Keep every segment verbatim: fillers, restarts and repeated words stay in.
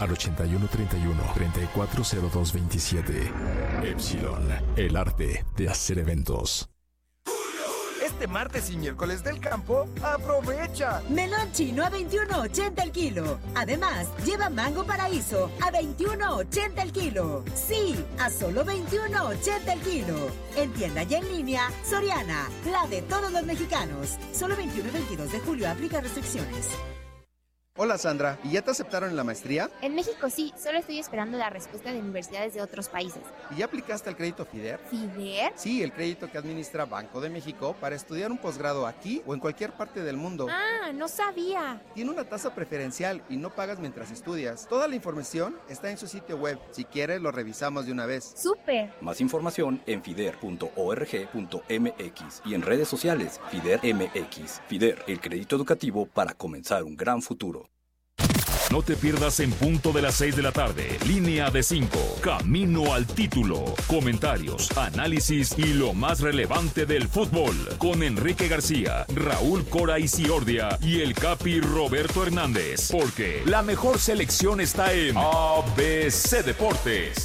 al ochenta y uno treinta y uno, treinta y cuatro cero dos veintisiete. Epsilon, el arte de hacer eventos. Este martes y miércoles del campo, aprovecha. Melón chino a veintiuno ochenta el kilo. Además, lleva mango paraíso a veintiuno ochenta el kilo. Sí, a solo veintiuno ochenta el kilo. En tienda y en línea, Soriana, la de todos los mexicanos. Solo veintiuno y veintidós de julio, aplica restricciones. Hola Sandra, ¿y ya te aceptaron en la maestría? En México sí, solo estoy esperando la respuesta de universidades de otros países. ¿Y ya aplicaste al crédito FIDER? ¿FIDER? Sí, el crédito que administra Banco de México para estudiar un posgrado aquí o en cualquier parte del mundo. Ah, no sabía. Tiene una tasa preferencial y no pagas mientras estudias. Toda la información está en su sitio web. Si quieres, lo revisamos de una vez. ¡Súper! Más información en fider punto org punto m x y en redes sociales FIDER M X. FIDER, el crédito educativo para comenzar un gran futuro. No te pierdas en punto de las seis de la tarde. Línea de cinco. Camino al título. Comentarios, análisis y lo más relevante del fútbol. Con Enrique García, Raúl Cora Isiordia y el Capi Roberto Hernández. Porque la mejor selección está en A B C Deportes.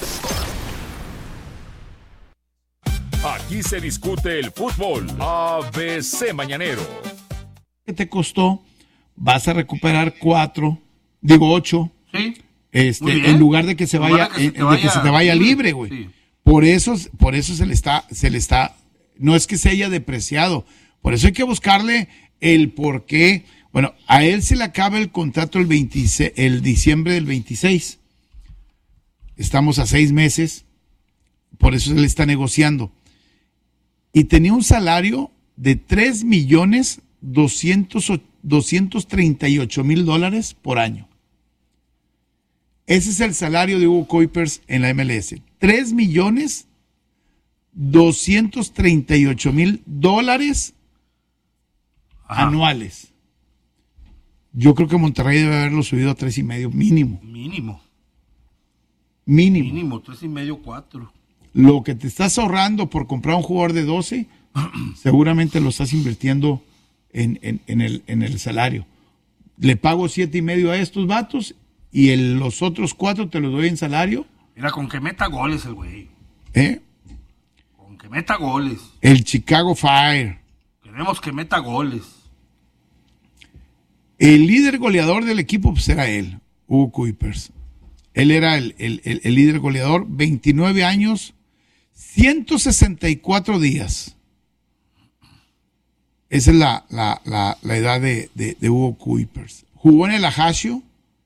Aquí se discute el fútbol. A B C Mañanero. ¿Qué te costó? Vas a recuperar cuatro, digo ocho, sí, este, en lugar de que se vaya, que se te vaya, de que se te vaya libre, güey. Sí. Por eso, por eso se le está, se le está, no es que se haya depreciado, por eso hay que buscarle el por qué. Bueno, a él se le acaba el contrato el veintiséis, el diciembre del veintiséis. Estamos a seis meses, por eso se le está negociando. Y tenía un salario de tres millones doscientos treinta y ocho mil dólares por año. Ese es el salario de Hugo Kuipers en la M L S. tres millones doscientos treinta y ocho mil dólares anuales. Yo creo que Monterrey debe haberlo subido a tres y medio mínimo. Mínimo. Mínimo. Mínimo, tres y medio, cuatro. Lo que te estás ahorrando por comprar un jugador de doce, seguramente lo estás invirtiendo En, en, en, el, en el salario. Le pago siete y medio a estos vatos y el, los otros cuatro te los doy en salario. Mira, con que meta goles el güey. ¿Eh? Con que meta goles. El Chicago Fire. Queremos que meta goles. El líder goleador del equipo pues era él, Hugo Kuipers. Él era el, el, el, el líder goleador, veintinueve años, ciento sesenta y cuatro días. Esa es la, la, la, la edad de, de, de Hugo Kuipers. Jugó en el Ajaccio.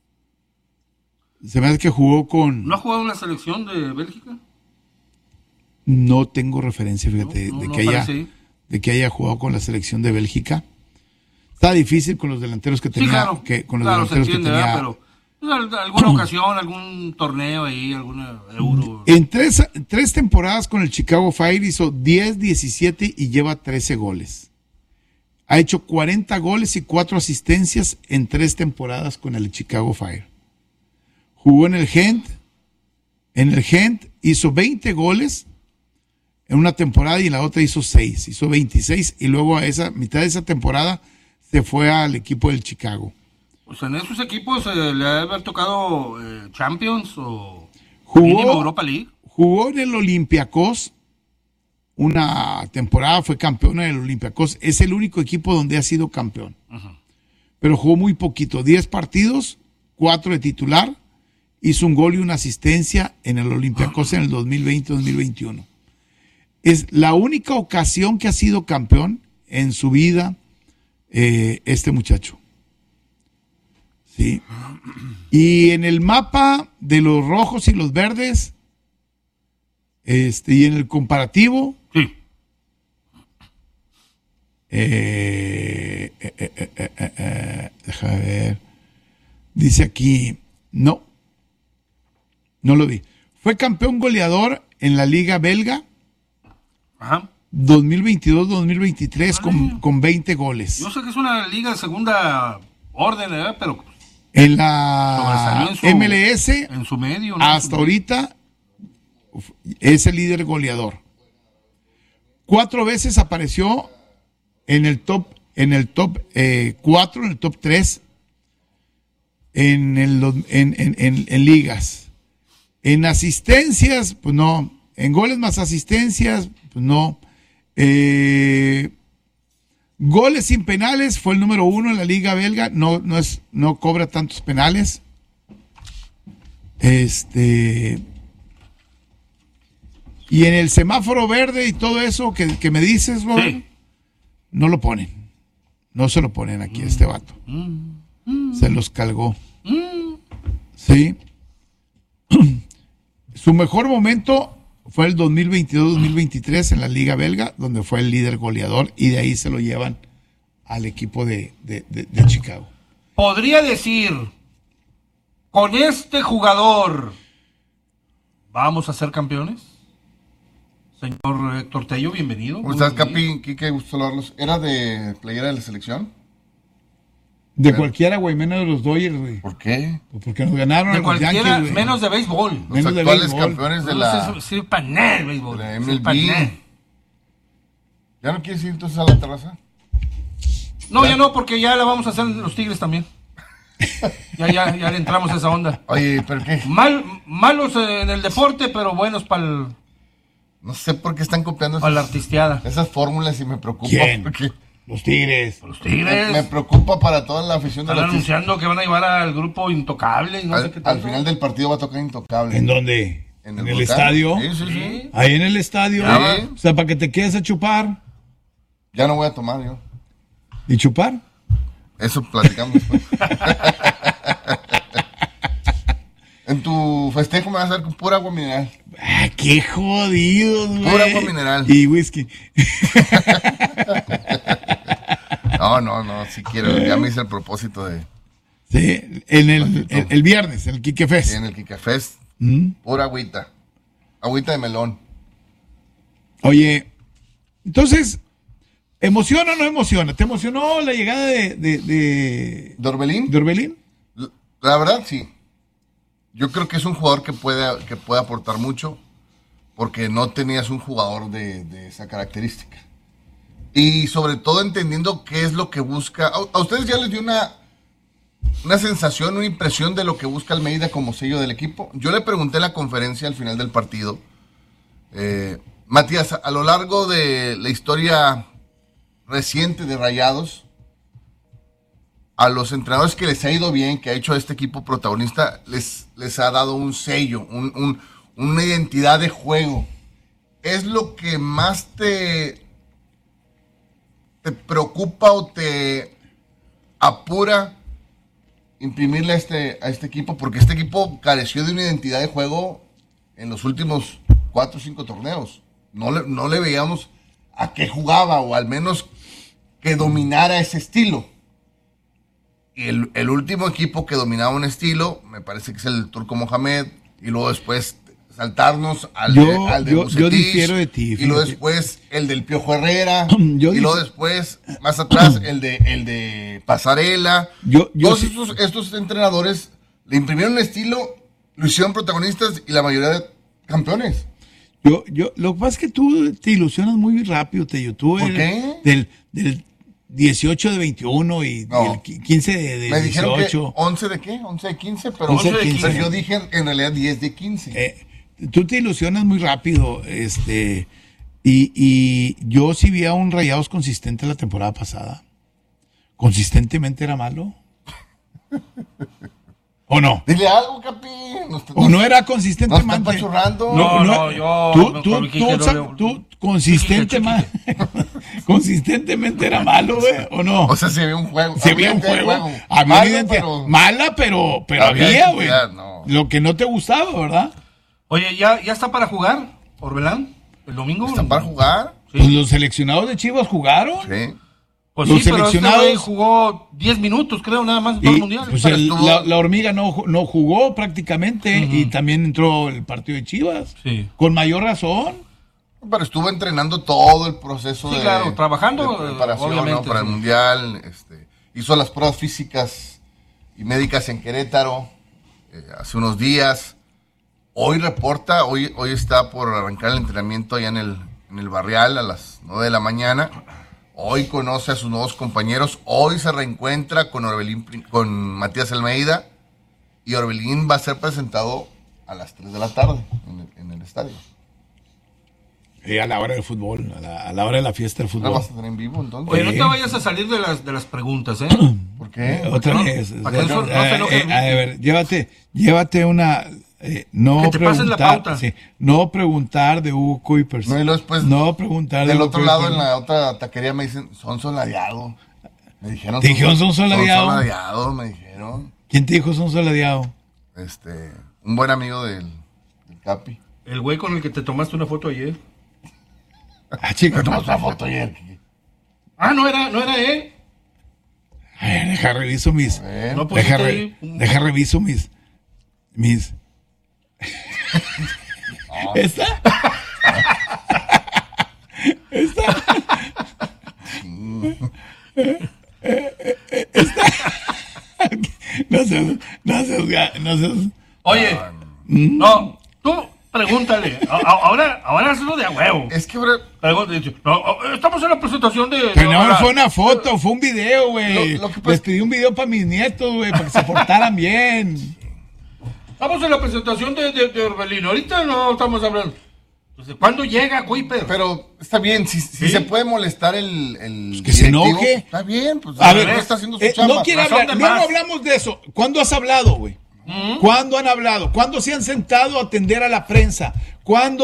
Se me hace que jugó con... ¿No ha jugado en la selección de Bélgica? No tengo referencia, fíjate, no, no, de, no que haya, de que haya jugado con la selección de Bélgica. Está difícil con los delanteros que tenía. Sí, claro, que, con los claro, delanteros se entiende, que tenía. Pero pues, alguna ocasión, algún torneo ahí, alguna euro. En tres, tres temporadas con el Chicago Fire hizo diez, diecisiete y lleva trece goles. Ha hecho cuarenta goles y cuatro asistencias en tres temporadas con el Chicago Fire. Jugó en el Gent. En el Gent hizo veinte goles en una temporada y en la otra hizo seis. Hizo veintiséis y luego a esa mitad de esa temporada se fue al equipo del Chicago. Pues en esos equipos eh, le debe haber tocado eh, Champions o jugó, Europa League. Jugó en el Olympiacos. Una temporada fue campeón en el Olympiacos. Es el único equipo donde ha sido campeón. Uh-huh. Pero jugó muy poquito. diez partidos, cuatro de titular. Hizo un gol y una asistencia en el Olympiacos uh-huh. en el dos mil veinte dos mil veintiuno. Es la única ocasión que ha sido campeón en su vida eh, este muchacho. Sí. Y en el mapa de los rojos y los verdes, este, y en el comparativo, sí. eh, eh, eh, eh, eh, eh, deja ver, dice aquí, no, no lo vi. Fue campeón goleador en la liga belga. Ajá. dos mil veintidós dos mil veintitrés con, con veinte goles. Yo sé que es una liga de segunda orden, ¿eh? Pero en la en su, M L S en su medio, ¿no? hasta su ahorita es el líder goleador. Cuatro veces apareció en el top en el top eh, cuatro, en el top tres en, el, en, en, en, en ligas. En asistencias, pues no. En goles más asistencias, pues no. Eh, goles sin penales, fue el número uno en la liga belga. No, no, es, no cobra tantos penales. Este... Y en el semáforo verde y todo eso que, que me dices, Robert, sí. No lo ponen. No se lo ponen aquí a mm. este vato. Mm. Mm. Se los calgó. Mm. Sí. Su mejor momento fue el dos mil veintidós dos mil veintitrés en la Liga Belga, donde fue el líder goleador, y de ahí se lo llevan al equipo de, de, de, de Chicago. Podría decir, con este jugador, ¿vamos a ser campeones? Señor Héctor Tello, bienvenido. ¿Cómo estás, Capi? Quique, gusto saludarlos. ¿Era de playera de la selección? De Pero, cualquiera, güey, menos de los Dodgers, güey. ¿Por qué? Pues porque nos ganaron de a los cualquiera, Yankees, menos de béisbol. Los menos actuales de béisbol. campeones de la... No sé, sí, panel, béisbol. De la M L B. ¿Ya no quieres ir entonces a la terraza? No, ¿Ya? ya no, porque ya la vamos a hacer los Tigres también. ya, ya, ya le entramos a esa onda. Oye, ¿pero qué? Mal, malos en el deporte, pero buenos para el... No sé por qué están copiando esas, la artisteada. esas fórmulas y me preocupa. ¿Quién? Porque los Tigres. Los Tigres. Me, me preocupa para toda la afición de Están los anunciando que van a llevar al grupo Intocable. No al, sé qué al final del partido va a tocar Intocable. ¿En dónde? ¿En el, el, el estadio? Sí, sí, sí. Ahí en el estadio. Sí. O sea, para que te quedes a chupar. Ya no voy a tomar yo. ¿Y chupar? Eso platicamos después. En tu festejo me vas a dar con pura agua mineral. Ah, qué jodido, güey. Pura agua mineral. Y whisky. No, no, no, si quiero. Ya me hice el propósito de... Sí, en el, el, el viernes, en el Quique Fest. Sí, en el Quique Fest. ¿Mm? Pura agüita. Agüita de melón. Oye, entonces, ¿emociona o no emociona? ¿Te emocionó la llegada de... ¿De, de, ¿De Orbelín? ¿De Orbelín? La, la verdad, sí. Yo creo que es un jugador que puede, que puede aportar mucho, porque no tenías un jugador de, de esa característica. Y sobre todo entendiendo qué es lo que busca. A, a ustedes ya les dio una, una sensación, una impresión de lo que busca Almeida como sello del equipo. Yo le pregunté en la conferencia al final del partido, eh, Matías, a lo largo de la historia reciente de Rayados, a los entrenadores que les ha ido bien, que ha hecho a este equipo protagonista, les, les ha dado un sello, un, un, una identidad de juego. ¿Es lo que más te, te preocupa o te apura imprimirle a este, a este equipo? Porque este equipo careció de una identidad de juego en los últimos cuatro o cinco torneos. No le, no le veíamos a qué jugaba, o al menos que dominara ese estilo. Y el, el último equipo que dominaba un estilo, me parece que es el Turco Mohamed, y luego después saltarnos al yo, de, al de yo, yo difiero de ti. Y luego después el del Piojo Herrera, yo y luego después, más atrás, el de el de Pasarela. Yo, yo Todos sí. estos, estos entrenadores le imprimieron un estilo, lo hicieron protagonistas y la mayoría de campeones. Yo, yo, lo que pasa es que tú te ilusionas muy rápido, te YouTube. ¿Por qué? Del, del dieciocho de veintiuno y, no. y el quince de, de Me dijeron dieciocho. que once de qué, once de quince, pero, once de quince. Pero yo dije en realidad diez de quince. Eh, tú te ilusionas muy rápido, este, y, y yo sí vi a un Rayados consistente la temporada pasada. ¿Consistentemente era malo? ¿O no? Dile algo, Capi. No, ¿O no era consistente? No están pachurrando. No, no, yo... Tú, tú, tú, tú, tú consistentemente, consistentemente era malo, güey, ¿o no? O sea, se ve un juego. Se ve un juego. juego. Había Malo, identidad. pero... Mala, pero, pero Había había, güey. no. Lo que no te gustaba, ¿verdad? Oye, ¿ya, ya está para jugar, Orbelán? ¿El domingo? ¿Está para jugar? Sí. Pues los seleccionados de Chivas jugaron. Sí. Pues los sí, pero seleccionados este jugó diez minutos, creo, nada más en todo y, el mundial. pues Pero el- estuvo- la, la hormiga no, no jugó prácticamente Ujú. y también entró el partido de Chivas. Sí. Con mayor razón. Pero estuvo entrenando todo el proceso Sí, de, claro, trabajando, de preparación, obviamente, ¿no? Para sí. el mundial. Este, hizo las pruebas físicas y médicas en Querétaro eh, hace unos días. Hoy reporta, hoy, hoy está por arrancar el entrenamiento allá en el, en el Barrial a las nueve de la mañana. Hoy conoce a sus nuevos compañeros. Hoy se reencuentra con Orbelín, Prin- con Matías Almeida. y Orbelín va a ser presentado a las tres de la tarde en el, en el estadio. Y a la hora del fútbol, a la, a la hora de la fiesta del fútbol. ¿La vas a tener en vivo entonces? Oye, no te vayas a salir de las, de las preguntas, ¿eh? ¿Por qué? Otra ¿No? vez. ¿Para qué no- no te enojes? Eh, eh, a ver, llévate, llévate una... Eh, no Que te pasen la preguntar, pauta. sí, no preguntar de Hugo Kuipers. No, y luego después, no preguntar del de otro Hugo lado, Kuipers. en la otra taquería, me dicen, son soladeado. Me dijeron. ¿Te dijeron son soladeado? Son soladeado, me dijeron. ¿Quién te dijo son soladeado? Este, un buen amigo del, del Capi. El güey con el que te tomaste una foto ayer. Ah, chica, Me tomaste una foto ayer. Ah, no era, no era él. A ver, deja reviso mis... Eh, No pusiste Deja, re- ahí un- deja reviso mis... Mis... ¿Esta? ¿Esta? ¿Esta? No seas... No seas... No seas... Oye, no, tú pregúntale. A- a- Ahora, ahora hazlo de a huevo. Es que, bro, Pregúntale. No, estamos en la presentación de. Pero de- no la- fue una foto, fue un video, güey. Lo- lo que pasa- Les pedí un video para mis nietos, güey, para que se portaran bien. Estamos en la presentación de, de, de Orbelín. Ahorita no estamos hablando. Entonces, ¿cuándo llega Kuiper? pero está bien, si, si ¿Sí? se puede molestar el, el que se directivo, enoje. está bien, pues A no ver, está haciendo su eh, chamba. no quiere razón hablar, de no, no más. hablamos de eso. ¿Cuándo has hablado, güey? ¿Cuándo han hablado? ¿Cuándo se han sentado a atender a la prensa? ¿Cuándo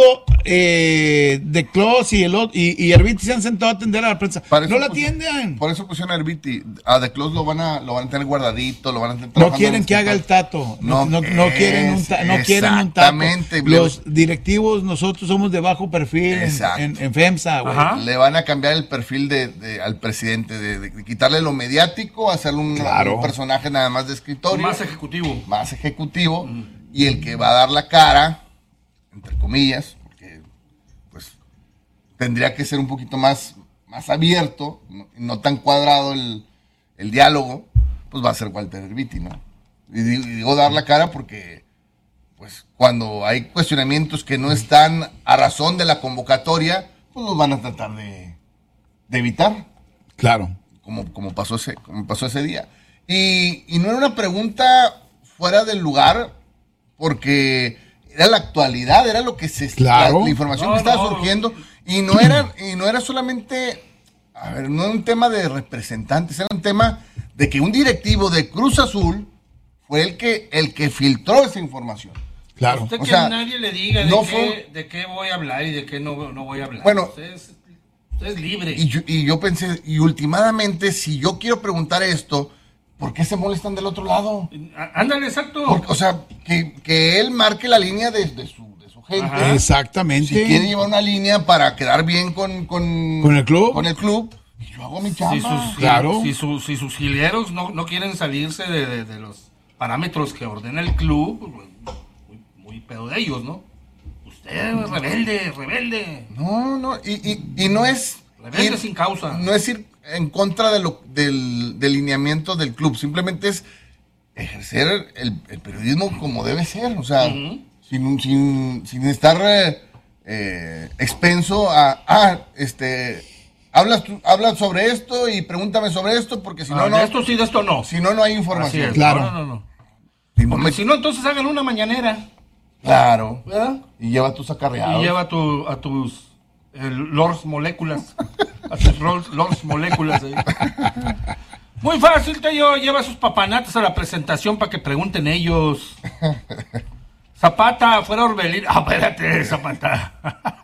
eh, De Clos y, el, ot- y, y Herbiti se han sentado a atender a la prensa? Para eso No la pus- atienden. Por eso pusieron a Herbiti. A De Clos lo van a, lo van a tener guardadito, lo van a tener No trabajando quieren en que haga el escritorio. tato. No, No, no, no quieren un ta- no quieren un tato. exactamente. Los directivos, nosotros somos de bajo perfil en, Exacto. en, en FEMSA, güey. Ajá. Le van a cambiar el perfil de, de- al presidente, de, de quitarle lo mediático, hacerle un, Claro. un personaje nada más de escritorio, Más ejecutivo. más ejecutivo, y el que va a dar la cara, entre comillas, porque pues tendría que ser un poquito más, más abierto, no, no tan cuadrado el, el diálogo, pues va a ser Walter Herbiti, ¿no? Y digo, y digo dar la cara porque pues cuando hay cuestionamientos que no están a razón de la convocatoria, pues los van a tratar de, de evitar, Claro. como, como, pasó ese, como pasó ese día. Y, y no era una pregunta fuera del lugar, porque era la actualidad, era lo que se Claro. la, la información No, que estaba no. surgiendo, y no era, y no era solamente, a ver, no era un tema de representantes, era un tema de que un directivo de Cruz Azul fue el que, el que filtró esa información. Claro. Usted O que sea, nadie le diga de, no qué, fue- de qué voy a hablar y de qué no, no voy a hablar. Bueno. usted es, usted es libre. Y yo, y yo pensé, y últimamente, si yo quiero preguntar esto, ¿por qué se molestan del otro lado? Á- Ándale, exacto. Porque, o sea, que, que él marque la línea de, de su, de su gente. Ajá. Exactamente. Si quiere llevar una línea para quedar bien con, con, ¿Con el club? Con el club, y yo hago mi chamba. si sus, Claro. si, sus, si sus gileros no, no quieren salirse de, de- de los parámetros que ordena el club, pues, muy, muy pedo de ellos, ¿no? Usted es rebelde, rebelde. No, no, y, y, y no es... Rebelde ir- sin causa. No es ir en contra de lo, del, del lineamiento del club, simplemente es ejercer el, el periodismo como debe ser, o sea, Ujú. sin, sin, sin estar eh, eh, expenso a, ah, este, hablas, tú- hablas sobre esto y pregúntame sobre esto, porque si no, Ah, no, de esto sí, de esto no. si no, no hay Así información. es. Claro. No, no, no. Si no Porque me- si no, entonces hagan una mañanera, Claro, ¿verdad? y lleva tus acarreados. Y lleva a, tu, a tus eh, Lords moléculas. A tus Lords, Lords moléculas. ahí. Muy fácil, Tello. Lleva sus papanatas a la presentación para que pregunten ellos. Zapata, fuera Orbelín. Ah, espérate, Zapata.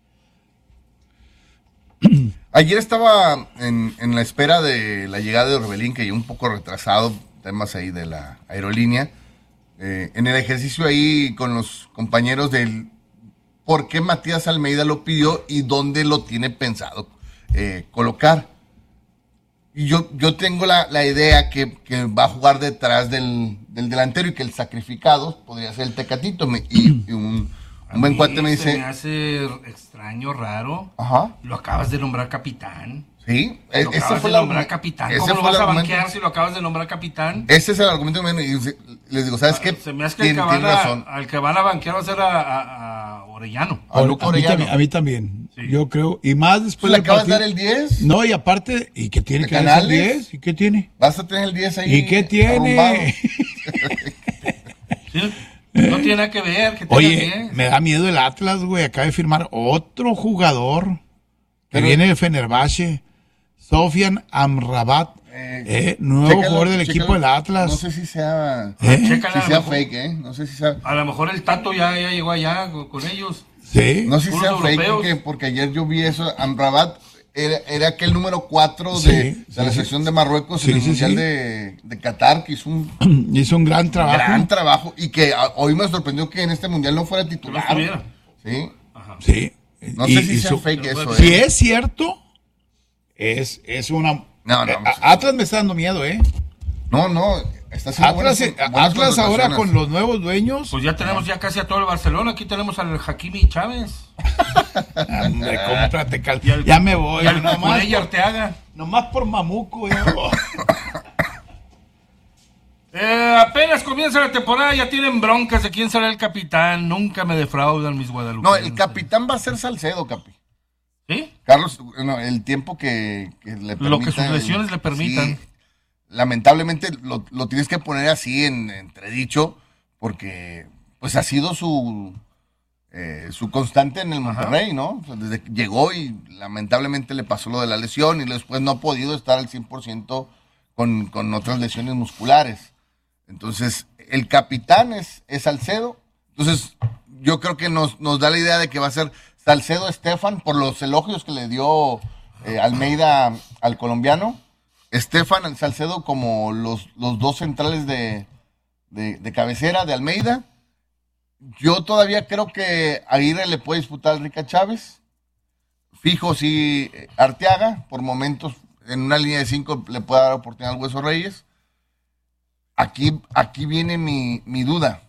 Ayer estaba en, en la espera de la llegada de Orbelín, que llegó un poco retrasado, temas ahí de la aerolínea. Eh, en el ejercicio ahí con los compañeros del por qué Matías Almeida lo pidió y dónde lo tiene pensado eh, colocar. Y yo, yo tengo la, la idea que, que va a jugar detrás del, del delantero y que el sacrificado podría ser el Tecatito. Me- y, y un, un buen cuate me Se dice, me hace extraño, raro. ajá, Lo acabas de nombrar capitán. sí, Lo ese acabas fue de el nombrar argumento- capitán. ese ¿Cómo lo fue el vas a argumento. banquear si lo acabas de nombrar capitán? Ese es el argumento que me- y les digo, ¿sabes qué? Se me hace que el Tien- que, tiene van a, razón. al que van a banquear va a ser a, a- a Orellano. A Luco a, mí Orellano. también, a mí también. Sí. Yo creo. Y más después ¿Le del acabas de dar partido. el diez? No, y aparte, ¿y qué tiene ¿De que dar el Canales? diez? ¿Y qué tiene? Vas a tener el diez ahí. ¿Y qué tiene? arrumbado. ¿Sí? No tiene nada que ver. Que Oye, diez. Me da miedo el Atlas, güey. Acaba de firmar otro jugador que Pero, viene de Fenerbahce, Sofian Amrabat, eh, eh, nuevo chécalo, jugador del chécalo, equipo del Atlas. No sé si sea, ¿Eh? si sea fake, ¿eh? No sé si sea. A lo mejor el Tato ya, ya llegó allá con, con ellos. Sí. No sé si sea fake, porque, porque ayer yo vi eso. Amrabat era, era aquel número cuatro sí, de, sí, de la selección sí. de Marruecos sí, en el sí, Mundial sí. de, de Qatar, que hizo un, hizo un gran trabajo. Gran trabajo. Y que a, hoy me sorprendió que en este Mundial no fuera titular. No sí. Ajá. Sí. No y, sé si sea su, fake eso. Si eh. es cierto, es, es una. No, no. Eh, Atlas me está dando miedo, ¿eh? No, no. Está Atlas, buenas, buenas Atlas ahora con los nuevos dueños. Pues ya tenemos ya casi a todo el Barcelona. Aquí tenemos al Hakimi Chávez. Hombre, cómprate, cal... al, ya me voy. Y al nomás por, Arteaga. Nomás por Mamuco. Eh. eh, apenas comienza la temporada, ya tienen broncas de quién será el capitán. Nunca me defraudan mis Guadalupe. No, el capitán va a ser Salcedo, Capi. ¿Sí? Carlos, no, el tiempo que, que le permita. Lo que sus lesiones el, le permitan. Sí, lamentablemente lo, lo tienes que poner así en entredicho, porque pues ha sido su eh, su constante en el Monterrey, Ajá. ¿no? O sea, desde que llegó y lamentablemente le pasó lo de la lesión y después no ha podido estar al cien por ciento con, con otras lesiones musculares. Entonces, el capitán es, es Salcedo. Entonces, yo creo que nos, nos da la idea de que va a ser Salcedo Estefan por los elogios que le dio eh, Almeida al colombiano. Estefan Salcedo como los, los dos centrales de, de, de cabecera de Almeida. Yo todavía creo que Aguirre le puede disputar al Rica Chávez. Fijo sí Arteaga, por momentos en una línea de cinco le puede dar oportunidad al Hueso Reyes. Aquí, aquí viene mi, mi duda.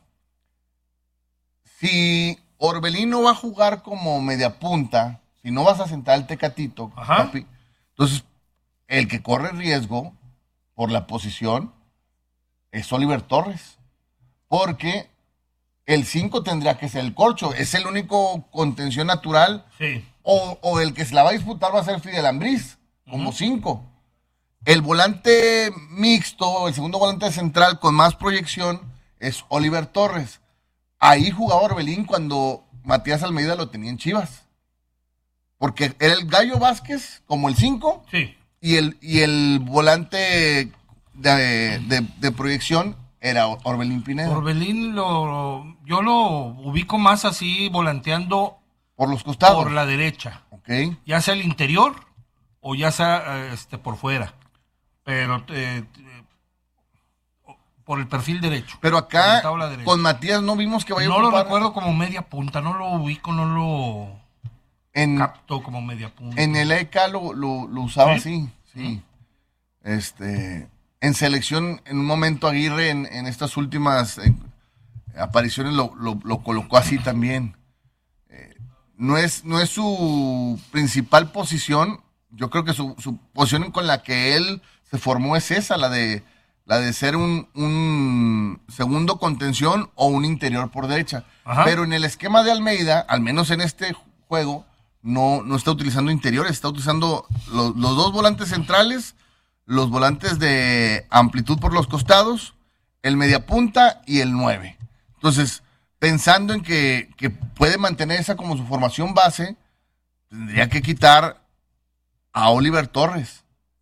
Si Orbelín no va a jugar como media punta, si no vas a sentar al Tecatito, papi, entonces el que corre riesgo por la posición es Oliver Torres. Porque el cinco tendría que ser el Corcho. Es el único contención natural. Sí. O, o el que se la va a disputar va a ser Fidel Ambriz, como cinco. Uh-huh. El volante mixto, el segundo volante central con más proyección es Oliver Torres. Ahí jugaba Orbelín cuando Matías Almeida lo tenía en Chivas. Porque era el Gallo Vázquez como el cinco. Sí. Y el, y el volante de, de, de proyección era Orbelín Pineda. Orbelín lo, yo lo ubico más así, volanteando por los costados. Por la derecha. Okay. Ya sea el interior o ya sea este por fuera. Pero eh, eh, por el perfil derecho. Pero acá con Matías no vimos que vaya no a ocupar. No lo recuerdo como media punta, no lo ubico, no lo en, capto como media punta. En el E K lo, lo, lo usaba ¿Sí? así, sí. Este, en selección, en un momento Aguirre en, en estas últimas eh, apariciones lo, lo, lo colocó así también. Eh, no es, no es su principal posición. Yo creo que su, su posición con la que él se formó es esa, la de la de ser un, un segundo contención o un interior por derecha. Ajá. Pero en el esquema de Almeida, al menos en este juego, no, no está utilizando interiores, está utilizando los, los dos volantes centrales, los volantes de amplitud por los costados, el mediapunta y el nueve. Entonces, pensando en que, que puede mantener esa como su formación base, tendría que quitar a Oliver Torres.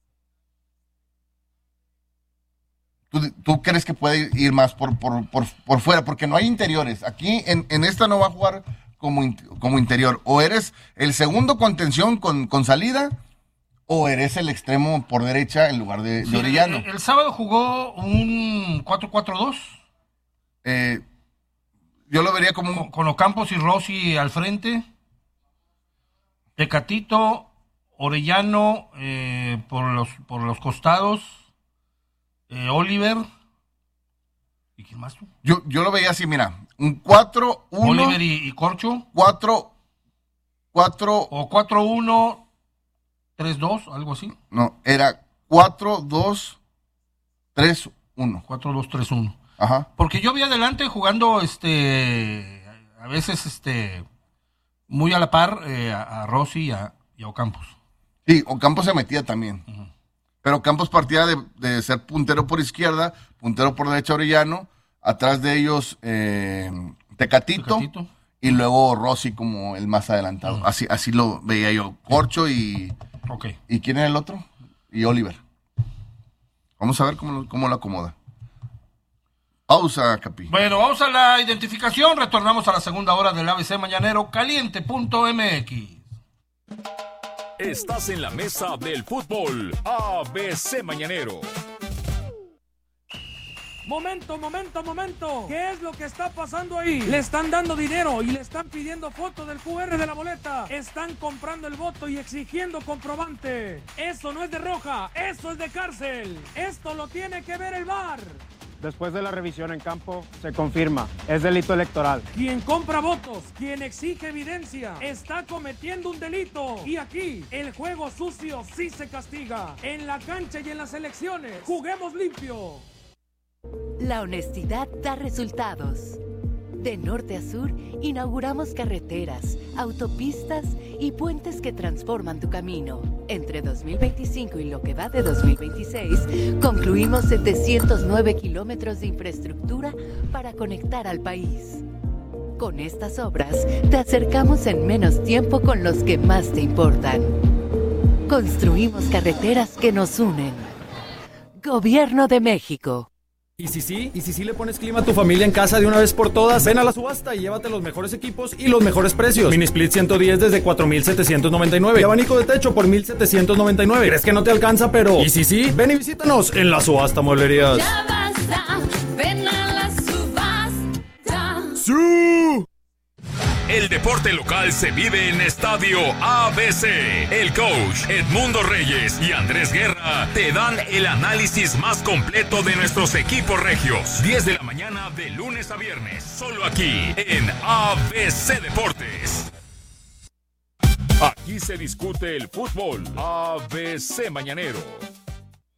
¿Tú, tú crees que puede ir más por, por, por, por fuera? Porque no hay interiores. Aquí en, en esta no va a jugar como, in, como interior. O eres el segundo contención con, con salida, o eres el extremo por derecha en lugar de, sí, de Orellano. El, el sábado jugó un cuatro cuatro dos. Eh, yo lo vería como un... Con, con Ocampos y Rossi al frente. Tecatito, Orellano eh, por, los, por los costados. Eh, Oliver. ¿Y quién más tú? Yo, yo lo veía así, mira. Un cuatro uno. Oliver y, y Corcho. cuatro cuatro O cuatro uno tres dos, algo así. No, era cuatro dos tres uno. cuatro dos tres uno. Ajá. Porque yo vi adelante jugando este a veces este muy a la par eh, a, a Rossi y a, y a Ocampos. Sí, Ocampos se metía también. Uh-huh. Pero Campos partía de, de ser puntero por izquierda, puntero por derecha Orellano, Atrás de ellos, eh, Tecatito, Tecatito. Y luego Rossi como el más adelantado. Uh-huh. Así, así lo veía yo. Corcho y... Okay. ¿Y quién era el otro? Y Oliver. Vamos a ver cómo lo, cómo lo acomoda. Pausa, Capi. Bueno, vamos a la identificación. Retornamos a la segunda hora del A B C Mañanero, caliente punto m x. Estás en la mesa del fútbol A B C Mañanero. Momento, momento, momento. ¿Qué es lo que está pasando ahí? Le están dando dinero y le están pidiendo foto del Q R de la boleta. Están comprando el voto y exigiendo comprobante. Eso no es de roja, eso es de cárcel. Esto lo tiene que ver el V A R. Después de la revisión en campo, se confirma, es delito electoral. Quien compra votos, quien exige evidencia, está cometiendo un delito. Y aquí, el juego sucio sí se castiga. En la cancha y en las elecciones, juguemos limpio. La honestidad da resultados. De norte a sur, inauguramos carreteras, autopistas y puentes que transforman tu camino. Entre dos mil veinticinco y lo que va de dos mil veintiséis, concluimos setecientos nueve kilómetros de infraestructura para conectar al país. Con estas obras, te acercamos en menos tiempo con los que más te importan. Construimos carreteras que nos unen. Gobierno de México. ¿Y si sí? ¿Y si sí le pones clima a tu familia en casa de una vez por todas? Ven a la subasta y llévate los mejores equipos y los mejores precios. Mini Split ciento diez desde cuatro mil setecientos noventa y nueve. Y abanico de techo por mil setecientos noventa y nueve. ¿Crees que no te alcanza? Pero... ¿y si sí? Ven y visítanos en la subasta Mueblerías. Ya basta, ven a la subasta. ¡Sí! El deporte local se vive en Estadio A B C. El coach Edmundo Reyes y Andrés Guerra te dan el análisis más completo de nuestros equipos regios. diez de la mañana de lunes a viernes. Solo aquí en A B C Deportes. Aquí se discute el fútbol. A B C Mañanero.